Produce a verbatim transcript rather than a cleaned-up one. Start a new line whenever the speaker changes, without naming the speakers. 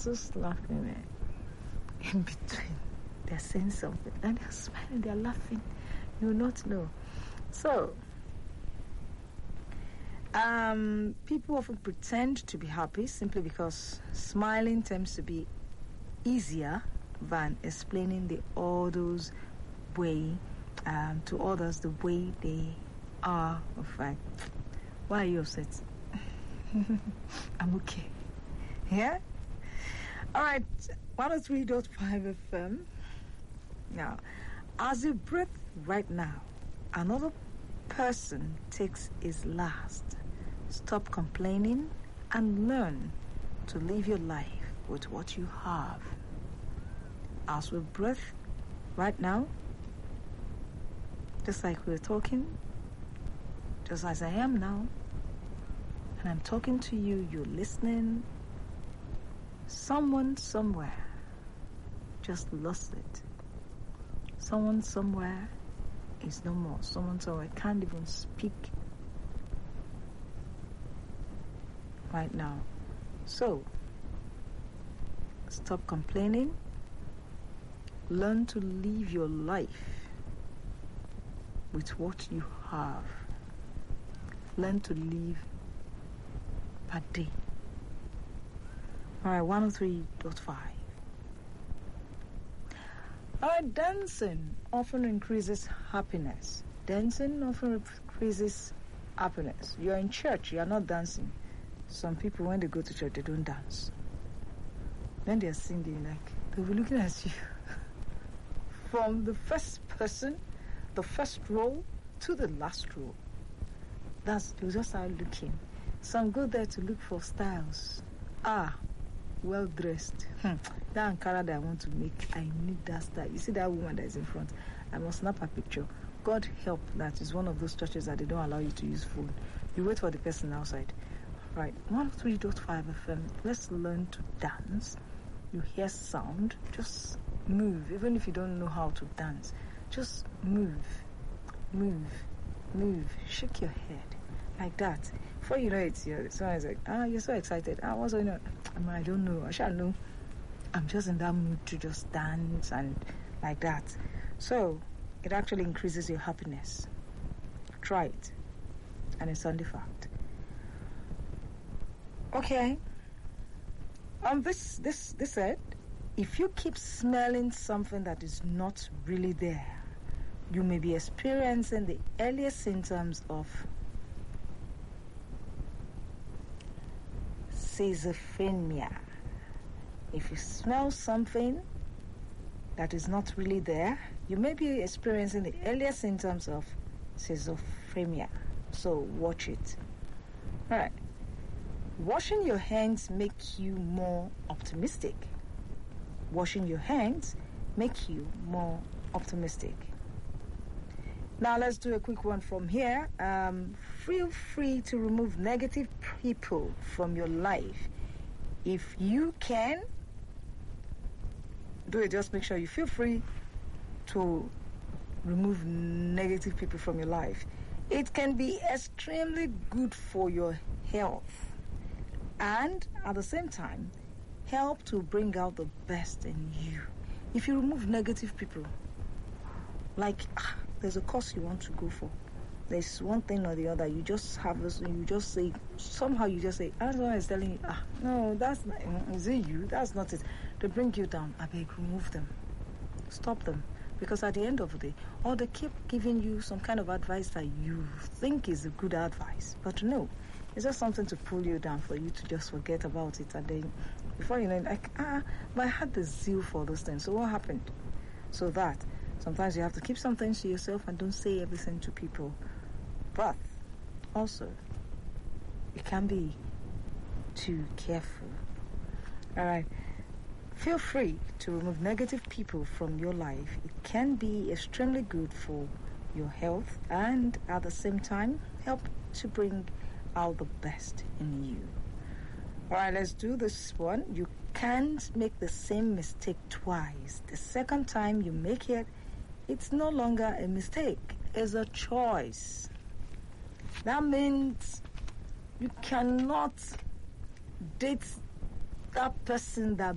just laughing eh, in between. They're saying something and they're smiling, they're laughing. You will not know. So, um, people often pretend to be happy simply because smiling tends to be easier than explaining the others way um, to others the way they are. In fact, why are you upset? I'm okay. Yeah? All right, one oh three point five F M. Now, as you breathe right now, another person takes his last. Stop complaining and learn to live your life with what you have. As we breathe right now, just like we're talking, just as I am now, and I'm talking to you, you're listening, someone somewhere just lost it. Someone somewhere is no more. Someone somewhere can't even speak right now. So, stop complaining. Learn to live your life with what you have. Learn to live per day. All right, one oh three point five. All right, dancing often increases happiness. Dancing often increases happiness. You're in church, you're not dancing. Some people, when they go to church, they don't dance. When they're singing, like, they'll be looking at you. From the first person, the first row, to the last row. That's, you just start looking. Some go there to look for styles. Ah, well dressed. Hmm. That Ankara that I want to make, I need that style. You see that woman that is in front? I must snap a picture. God help, that is one of those churches that they don't allow you to use phone. You wait for the person outside. Right, one oh three point five F M. Let's learn to dance. You hear sound, just move. Even if you don't know how to dance, just move, move, move. Shake your head like that. Before you know it, you're, someone's like, ah, you're so excited. Ah, what's going on? I mean, I don't know. I shall know. I'm just in that mood to just dance and like that. So it actually increases your happiness. Try it, and it's on the fact. Okay. Um, this this this said, if you keep smelling something that is not really there, you may be experiencing the earliest symptoms of schizophrenia. If you smell something that is not really there, you may be experiencing the earliest symptoms of schizophrenia. So watch it. All right. Washing your hands make you more optimistic. Washing your hands make you more optimistic. Now let's do a quick one from here. Um, feel free to remove negative people from your life. If you can, do it. Just make sure you feel free to remove negative people from your life. It can be extremely good for your health. And at the same time, help to bring out the best in you. If you remove negative people, like ah, there's a course you want to go for, there's one thing or the other, you just have this, you just say, somehow you just say, ah, someone is telling you, ah, no, that's not, is it you? That's not it. They bring you down. I beg, remove them. Stop them. Because at the end of the day, or they keep giving you some kind of advice that you think is a good advice, but no. It's just something to pull you down for you to just forget about it. And then before you know it, like, ah, but I had the zeal for those things. So what happened? So that sometimes you have to keep some things to yourself and don't say everything to people. But also, it can be too careful. All right. Feel free to remove negative people from your life. It can be extremely good for your health and at the same time help to bring out the best in you. All right, let's do this one. You can't make the same mistake twice. The second time you make it, it's no longer a mistake. It's a choice. That means you cannot date that person that